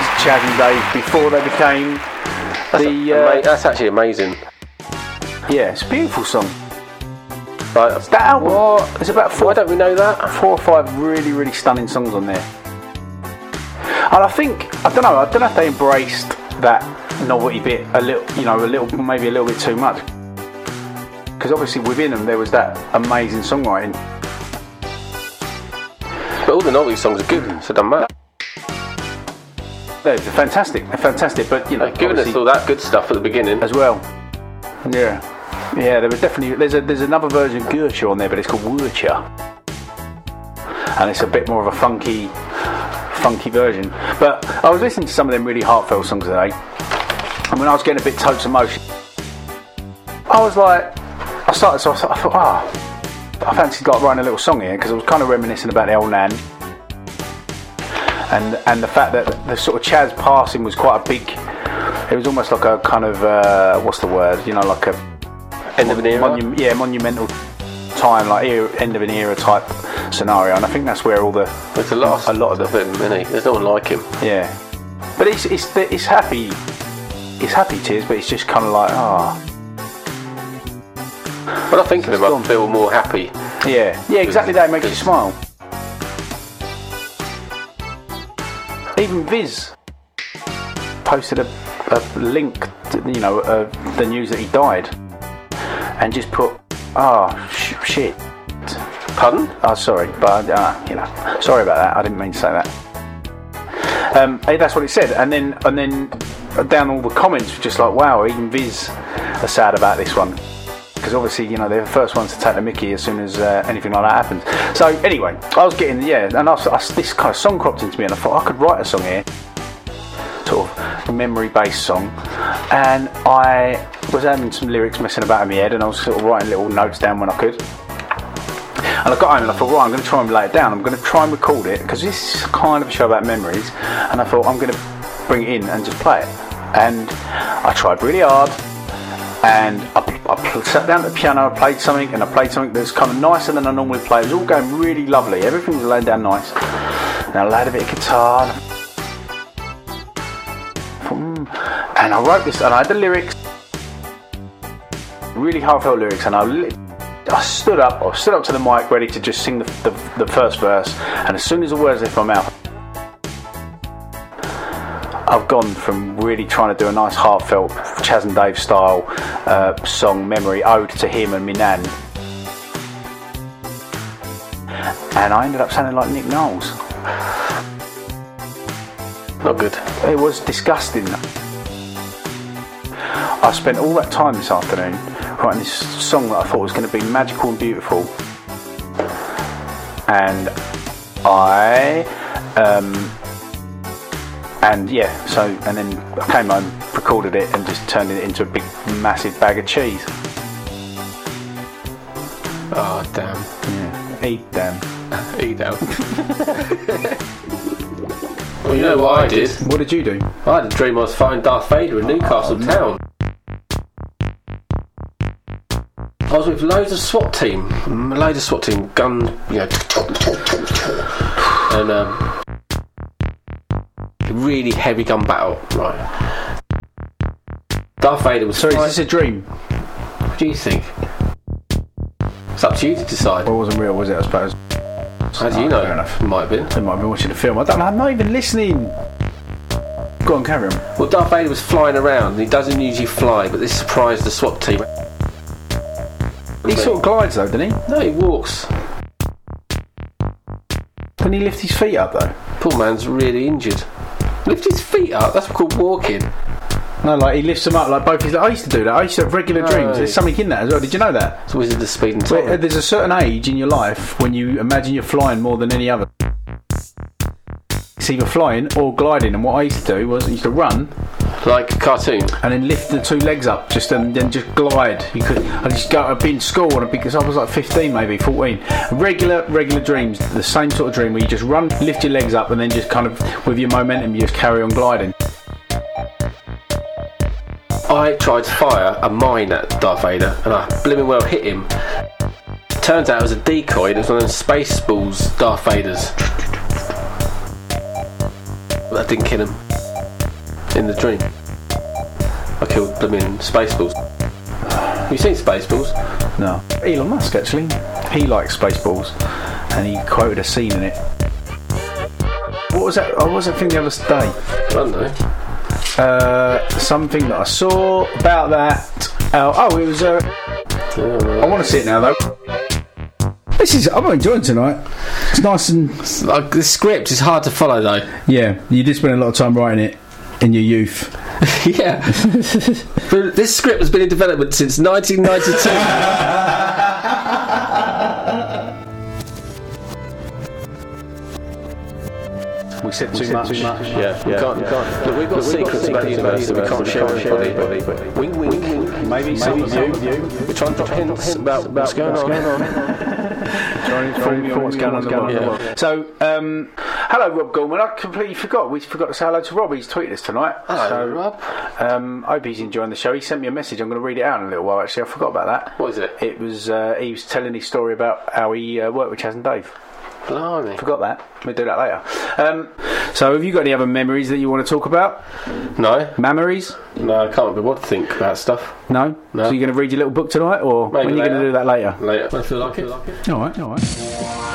is Chaz and Dave before they became that's actually amazing. Yeah, it's a beautiful song. Like, That album, what? there's about Why don't we know that? 4 or 5 really, really stunning songs on there. And I don't know if they embraced that novelty bit maybe a little bit too much. Because obviously within them there was that amazing songwriting. But all the novelty songs are good, so it doesn't matter. They're fantastic, but Giving us all that good stuff at the beginning as well. Yeah, there was definitely there's another version of Gurcha on there, but it's called Wurcha, and it's a bit more of a funky version. But I was listening to some of them really heartfelt songs today, and when I was getting a bit totes emotion, I thought, I fancied writing a little song here, because I was kind of reminiscing about the old Nan. And the fact that the sort of Chaz passing was quite a big. It was almost like a kind of what's the word? Like a end of an era. Monumental time, like end of an era type scenario. And I think that's where all the there's a lot of him, isn't he? There's no one like him. Yeah, but it's happy. It's happy tears, but it's just kind of like When I think of him, I feel more happy. Yeah, exactly. That makes you smile. Even Viz posted a link to, the news that he died, and just put, shit. Pardon? Oh, sorry, but sorry about that. I didn't mean to say that. That's what it said, and then down all the comments were just like, wow, even Viz are sad about this one. Because obviously, they're the first ones to take the mickey as soon as anything like that happens. So anyway, I was getting, and this kind of song cropped into me, and I thought I could write a song here, sort of a memory-based song. And I was having some lyrics messing about in my head, and I was sort of writing little notes down when I could. And I got home and I thought, right, I'm going to try and lay it down. I'm going to try and record it, because this is kind of a show about memories. And I thought, I'm going to bring it in and just play it. And I tried really hard. And I sat down at the piano, I played something that's kind of nicer than I normally play. It was all going really lovely, everything was laying down nice. And I laid a bit of guitar, and I wrote this, and I had the lyrics, really heartfelt lyrics, and I stood up to the mic ready to just sing the first verse, and as soon as the words left my mouth, I've gone from really trying to do a nice heartfelt Chaz and Dave style song, memory ode to him and me nan, and I ended up sounding like Nick Knowles. Not good. It was disgusting. I spent all that time this afternoon writing this song that I thought was going to be magical and beautiful, and and then I came home, recorded it, and just turned it into a big, massive bag of cheese. Oh, damn. Yeah. Eat damn. Eat damn. Well, you know what I did? What did you do? I had a dream I was fighting Darth Vader in Newcastle town. I was with loads of SWAT team, gun, and really heavy gun battle, right? Darth Vader was... Sorry, is this a dream? What do you think? It's up to you to decide. Well, it wasn't real, was it, I suppose? How do you know? Fair enough. It might have been. They might have been watching the film. I don't know, I'm not even listening. Go on, carry on. Well, Darth Vader was flying around, and he doesn't usually fly, but this surprised the SWAT team. He sort of glides though, doesn't he? No, he walks. Can he lift his feet up though? Poor man's really injured. Lift his feet up? That's called walking. No, like he lifts them up like both his... I used to do that. I used to have regular dreams. There's something in that as well. Did you know that? It's Wizard of Speed and Time. There's a certain age in your life when you imagine you're flying more than any other. It's either flying or gliding, and what I used to do was I used to run, like a cartoon, and then lift the two legs up, and then just glide. I'd be in school, because I was like 15, maybe 14. Regular dreams, the same sort of dream where you just run, lift your legs up, and then just kind of with your momentum, you just carry on gliding. I tried to fire a mine at Darth Vader, and I blooming well hit him. Turns out it was a decoy. It was one of those Spaceballs Darth Vaders. But that didn't kill him. in the dream. I killed blooming Spaceballs. Have you seen Spaceballs? No. Elon Musk, actually. He likes Spaceballs, and he quoted a scene in it. What was that? What was that thing the other day? I don't know. Something that I saw about that. It was. I want to see it now, though. I'm enjoying tonight. It's nice and. Like, the script is hard to follow, though. Yeah, you did spend a lot of time writing it in your youth. Yeah. But this script has been in development since 1992. We said too much. Yeah. We can't. Look, we've got secrets about the universe that we can't share with anybody. But wink, wink. Maybe some of you. We're trying to drop hints about what's going on. Trying to inform you what's going on in the world. So, hello, Rob Gorman. I completely forgot. We forgot to say hello to Rob. He's tweeted us tonight. Hello, Rob. Hope he's enjoying the show. He sent me a message. I'm going to read it out in a little while. Actually, I forgot about that. What is it? It was he was telling his story about how he worked with Chaz and Dave. Blimey. Forgot that. We'll do that later. So, have you got any other memories that you want to talk about? No. Memories? No, I can't be what to think about stuff. No? So you're going to read your little book tonight, or Maybe when are you going to do that later? Later. I feel like it. All right.